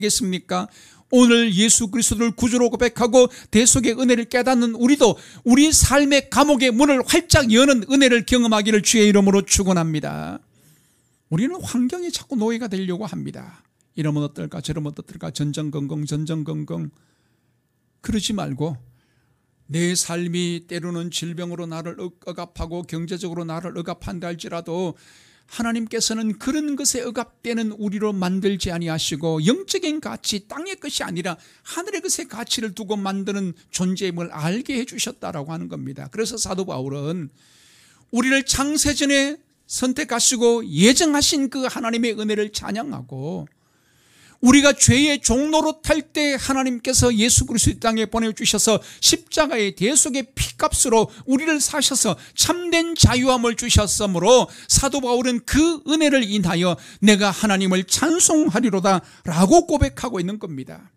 겠습니까? 오늘 예수 그리스도를 구주로 고백하고 대속의 은혜를 깨닫는 우리도 우리 삶의 감옥의 문을 활짝 여는 은혜를 경험하기를 주의 이름으로 축원합니다. 우리는 환경에 자꾸 노예가 되려고 합니다. 이러면 어떨까 저러면 어떨까 전전긍긍 그러지 말고 내 삶이 때로는 질병으로 나를 억압하고 경제적으로 나를 억압한다 할지라도 하나님께서는 그런 것에 억압되는 우리로 만들지 아니하시고 영적인 가치, 땅의 것이 아니라 하늘의 것에 가치를 두고 만드는 존재임을 알게 해주셨다라고 하는 겁니다. 그래서 사도 바울은 우리를 창세전에 선택하시고 예정하신 그 하나님의 은혜를 찬양하고 우리가 죄의 종로로 탈 때 하나님께서 예수 그리스도 땅에 보내주셔서 십자가의 대속의 피값으로 우리를 사셔서 참된 자유함을 주셨으므로 사도 바울은 그 은혜를 인하여 내가 하나님을 찬송하리로다 라고 고백하고 있는 겁니다.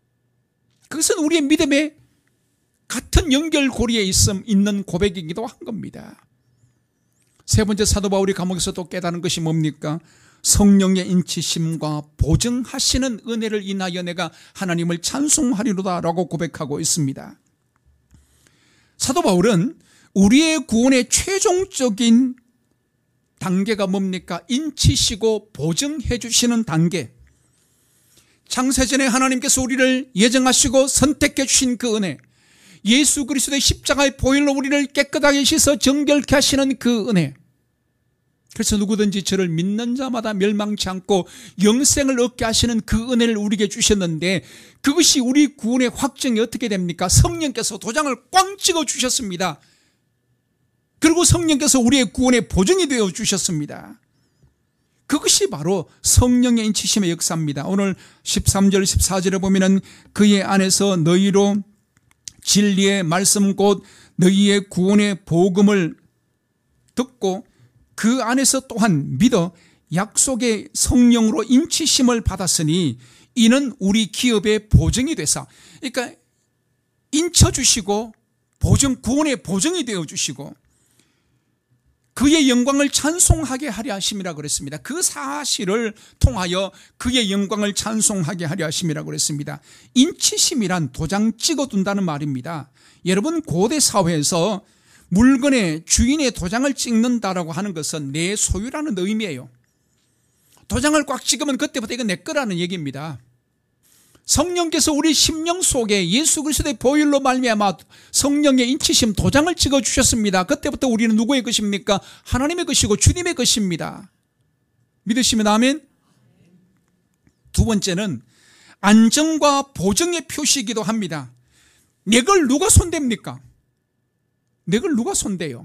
그것은 우리의 믿음의 같은 연결고리에 있는 고백이기도 한 겁니다. 세 번째 사도 바울이 감옥에서 또 깨달은 것이 뭡니까? 성령의 인치심과 보증하시는 은혜를 인하여 내가 하나님을 찬송하리로다 라고 고백하고 있습니다. 사도 바울은 우리의 구원의 최종적인 단계가 뭡니까? 인치시고 보증해 주시는 단계. 창세전에 하나님께서 우리를 예정하시고 선택해 주신 그 은혜, 예수 그리스도의 십자가의 보혈로 우리를 깨끗하게 씻어 정결케 하시는 그 은혜, 그래서 누구든지 저를 믿는 자마다 멸망치 않고 영생을 얻게 하시는 그 은혜를 우리에게 주셨는데 그것이 우리 구원의 확정이 어떻게 됩니까? 성령께서 도장을 꽝 찍어 주셨습니다. 그리고 성령께서 우리의 구원의 보증이 되어 주셨습니다. 그것이 바로 성령의 인치심의 역사입니다. 오늘 13절 14절에 보면은 그의 안에서 너희로 진리의 말씀 곧 너희의 구원의 복음을 듣고 그 안에서 또한 믿어 약속의 성령으로 인치심을 받았으니 이는 우리 기업의 보증이 되사, 그러니까 인쳐주시고 구원의 보증이 되어주시고 그의 영광을 찬송하게 하려 하심이라 그랬습니다. 그 사실을 통하여 그의 영광을 찬송하게 하려 하심이라 그랬습니다. 인치심이란 도장 찍어둔다는 말입니다. 여러분, 고대 사회에서 물건의 주인의 도장을 찍는다라고 하는 것은 내 소유라는 의미예요. 도장을 꽉 찍으면 그때부터 이건 내 거라는 얘기입니다. 성령께서 우리 심령 속에 예수 그리스도의 보혈로 말미암아 성령의 인치심 도장을 찍어 주셨습니다. 그때부터 우리는 누구의 것입니까? 하나님의 것이고 주님의 것입니다. 믿으시면 아멘. 두 번째는 안정과 보증의 표시이기도 합니다. 내 걸 누가 손댑니까? 내 걸 누가 손대요?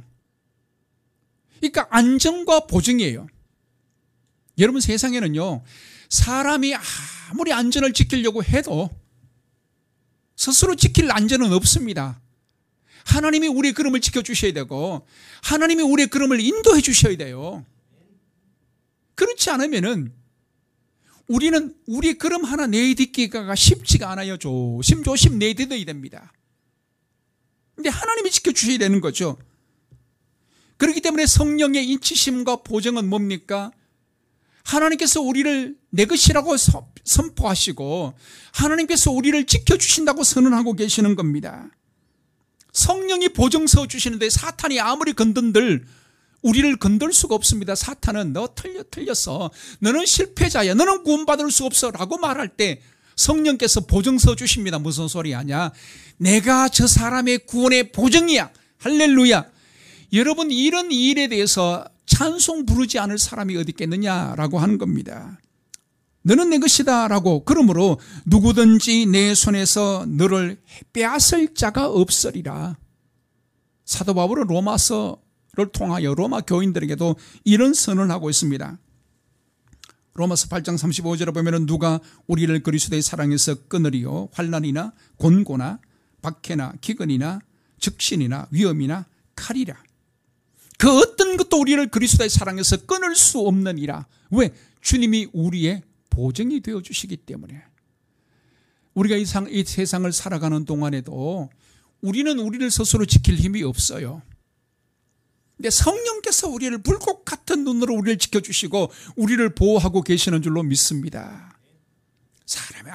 그러니까 안정과 보증이에요. 여러분, 세상에는요, 사람이 아무리 안전을 지키려고 해도 스스로 지킬 안전은 없습니다. 하나님이 우리의 걸음을 지켜주셔야 되고 하나님이 우리의 걸음을 인도해 주셔야 돼요. 그렇지 않으면은 우리는 우리의 걸음 하나 내딛기가 쉽지가 않아요. 조심조심 내딛어야 됩니다. 근데 하나님이 지켜주셔야 되는 거죠. 그렇기 때문에 성령의 인치심과 보증은 뭡니까? 하나님께서 우리를 내 것이라고 선포하시고 하나님께서 우리를 지켜주신다고 선언하고 계시는 겁니다. 성령이 보증서 주시는데 사탄이 아무리 건든들 우리를 건들 수가 없습니다. 사탄은 너 틀렸어. 너는 실패자야. 너는 구원받을 수 없어 라고 말할 때 성령께서 보증서 주십니다. 무슨 소리 하냐? 내가 저 사람의 구원의 보증이야. 할렐루야. 여러분, 이런 일에 대해서 찬송 부르지 않을 사람이 어디 있겠느냐라고 하는 겁니다. 너는 내 것이다 라고. 그러므로 누구든지 내 손에서 너를 빼앗을 자가 없으리라. 사도 바울은 로마서를 통하여 로마 교인들에게도 이런 선언을 하고 있습니다. 로마서 8장 35절에 보면 누가 우리를 그리스도의 사랑에서 끊으리요? 환난이나 곤고나 박해나 기근이나 적신이나 위험이나 칼이라. 그 어떤 것도 우리를 그리스도의 사랑에서 끊을 수 없느니라. 왜? 주님이 우리의 보증이 되어주시기 때문에. 우리가 이 세상을 살아가는 동안에도 우리는 우리를 스스로 지킬 힘이 없어요. 근데 성령께서 우리를 불꽃 같은 눈으로 우리를 지켜주시고 우리를 보호하고 계시는 줄로 믿습니다. 사람의